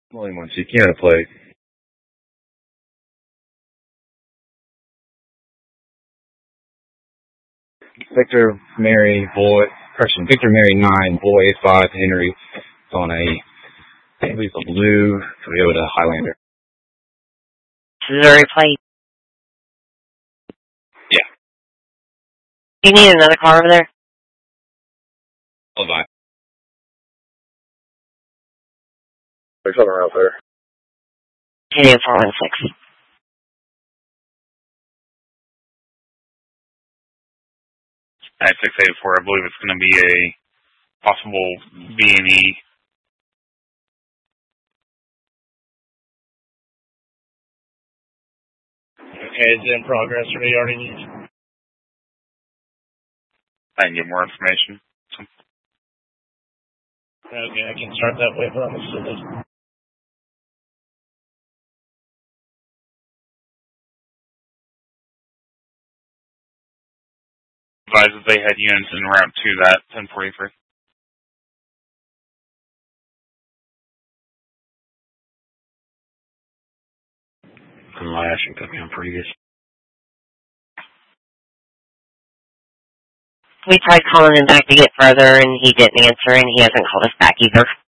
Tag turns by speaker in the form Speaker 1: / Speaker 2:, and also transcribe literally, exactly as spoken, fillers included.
Speaker 1: William one C, Canada plate. Victor Mary Boy, correction, Victor Mary nine, Boy five, Henry, on a, I believe a blue Toyota Highlander.
Speaker 2: Missouri plate.
Speaker 1: Yeah.
Speaker 2: Do you need another car over there?
Speaker 1: I'll buy. There's something else there.
Speaker 2: Canadian four one six.
Speaker 3: At six eighty-four, I believe it's going to be a possible B and E.
Speaker 4: Okay, it's in progress, or do you already need?
Speaker 3: I can get more information.
Speaker 4: Okay, I can start that way, but I'm assuming.
Speaker 3: Advise that they had units en route to that ten forty-three.
Speaker 5: And Lash and cut me on previous.
Speaker 2: We tried calling him back to get further, and he didn't answer, and he hasn't called us back either.